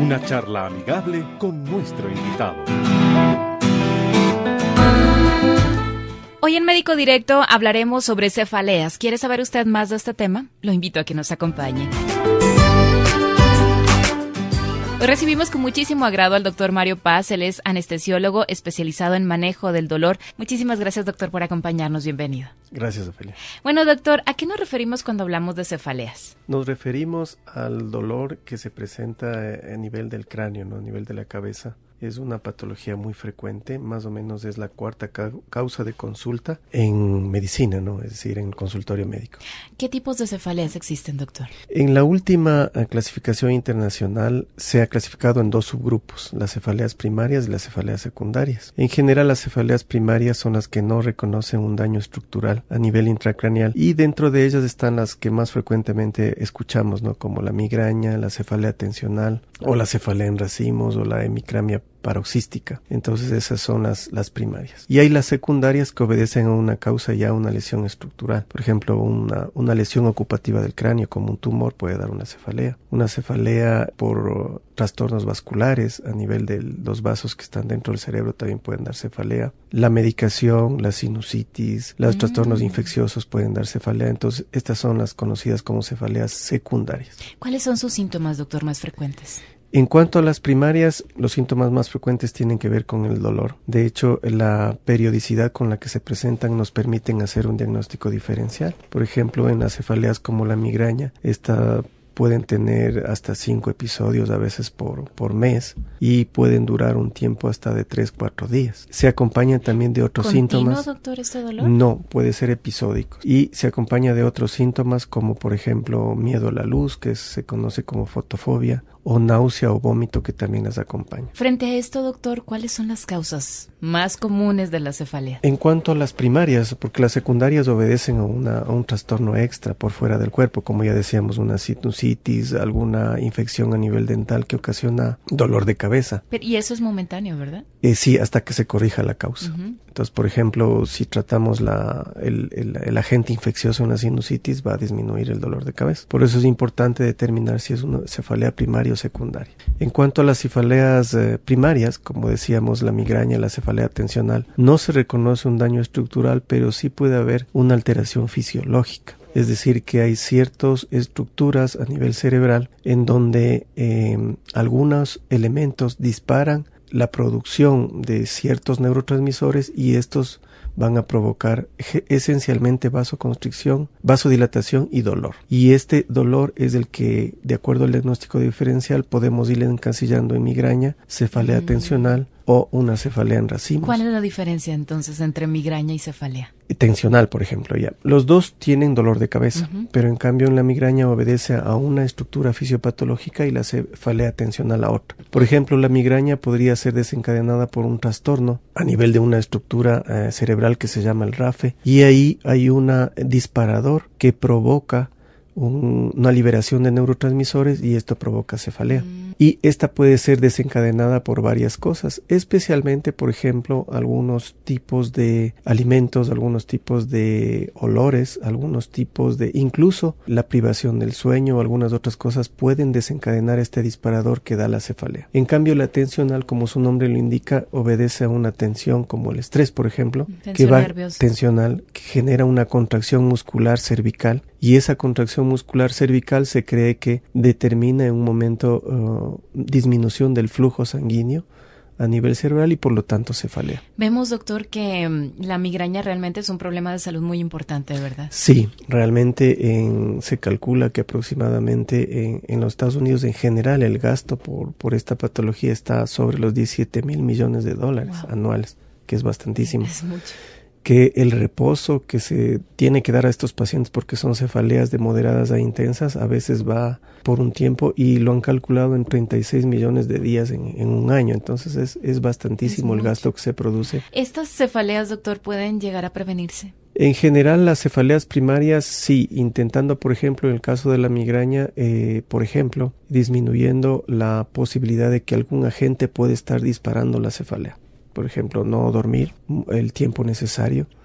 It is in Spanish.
Una charla amigable con nuestro invitado. Hoy en Médico Directo hablaremos sobre cefaleas. ¿Quiere saber usted más de este tema? Lo invito a que nos acompañe. Hoy recibimos con muchísimo agrado al doctor Mario Paz. Él es anestesiólogo especializado en manejo del dolor. Muchísimas gracias, doctor, por acompañarnos. Bienvenido. Gracias, Ofelia. Bueno, doctor, ¿a qué nos referimos cuando hablamos de cefaleas? Nos referimos al dolor que se presenta a nivel del cráneo, ¿no? A nivel de la cabeza. Es una patología muy frecuente, más o menos es la cuarta causa de consulta en medicina, ¿no? Es decir, en el consultorio médico. ¿Qué tipos de cefaleas existen, doctor? En la última clasificación internacional se ha clasificado en dos subgrupos, las cefaleas primarias y las cefaleas secundarias. En general, las cefaleas primarias son las que no reconocen un daño estructural a nivel intracraneal y dentro de ellas están las que más frecuentemente escuchamos, ¿no? Como la migraña, la cefalea tensional o la cefalea en racimos o la hemicrania paroxística. Entonces esas son las primarias. Y hay las secundarias que obedecen a una causa ya una lesión estructural. Por ejemplo, una lesión ocupativa del cráneo como un tumor puede dar una cefalea. Una cefalea por trastornos vasculares a nivel de los vasos que están dentro del cerebro también pueden dar cefalea. La medicación, la sinusitis, los trastornos infecciosos pueden dar cefalea. Entonces estas son las conocidas como cefaleas secundarias. ¿Cuáles son sus síntomas, doctor, más frecuentes? En cuanto a las primarias, los síntomas más frecuentes tienen que ver con el dolor. De hecho, la periodicidad con la que se presentan nos permiten hacer un diagnóstico diferencial. Por ejemplo, en las cefaleas como la migraña, pueden tener hasta 5 episodios a veces por mes y pueden durar un tiempo hasta de 3-4 días. Se acompañan también de otros síntomas. ¿Continuo, doctor, este dolor? No, puede ser episódico. Y se acompaña de otros síntomas como por ejemplo miedo a la luz, que se conoce como fotofobia, o náusea o vómito que también las acompaña. Frente a esto, doctor, ¿cuáles son las causas más comunes de la cefalea? En cuanto a las primarias, porque las secundarias obedecen a un trastorno extra por fuera del cuerpo, como ya decíamos, una sinusitis, alguna infección a nivel dental que ocasiona dolor de cabeza. Y eso es momentáneo, ¿verdad? Sí, hasta que se corrija la causa. Entonces, por ejemplo, si tratamos el agente infeccioso en la sinusitis, va a disminuir el dolor de cabeza. Por eso es importante determinar si es una cefalea primaria o secundaria. En cuanto a las cefaleas primarias, como decíamos, la migraña, la cefalea tensional, no se reconoce un daño estructural, pero sí puede haber una alteración fisiológica. Es decir, que hay ciertas estructuras a nivel cerebral en donde algunos elementos disparan la producción de ciertos neurotransmisores y estos van a provocar esencialmente vasoconstricción, vasodilatación y dolor. Y este dolor es el que, de acuerdo al diagnóstico diferencial, podemos ir encasillando en migraña, cefalea tensional o una cefalea en racimos. ¿Cuál es la diferencia entonces entre migraña y cefalea? Tensional, por ejemplo, ya. Los dos tienen dolor de cabeza, pero en cambio en la migraña obedece a una estructura fisiopatológica y la cefalea tensional a otra. Por ejemplo, la migraña podría ser desencadenada por un trastorno a nivel de una estructura cerebral que se llama el RAFE, y ahí hay un disparador que provoca una liberación de neurotransmisores y esto provoca cefalea. Y esta puede ser desencadenada por varias cosas, especialmente, por ejemplo, algunos tipos de alimentos, algunos tipos de olores, algunos tipos de, incluso la privación del sueño o algunas otras cosas pueden desencadenar este disparador que da la cefalea. En cambio, la tensional, como su nombre lo indica, obedece a una tensión como el estrés, por ejemplo, tensional, que genera una contracción muscular cervical. Y esa contracción muscular cervical se cree que determina en un momento disminución del flujo sanguíneo a nivel cerebral y por lo tanto cefalea. Vemos, doctor, que la migraña realmente es un problema de salud muy importante, ¿verdad? Sí, realmente se calcula que aproximadamente en los Estados Unidos en general el gasto por esta patología está sobre los $17,000 millones anuales, que es bastantísimo. Es mucho. Que el reposo que se tiene que dar a estos pacientes, porque son cefaleas de moderadas a intensas, a veces va por un tiempo y lo han calculado en 36 millones de días en un año. Entonces es bastantísimo el gasto que se produce. ¿Estas cefaleas, doctor, pueden llegar a prevenirse? En general, las cefaleas primarias sí, intentando, por ejemplo, en el caso de la migraña, por ejemplo, disminuyendo la posibilidad de que algún agente puede estar disparando la cefalea. Por ejemplo, no dormir el tiempo necesario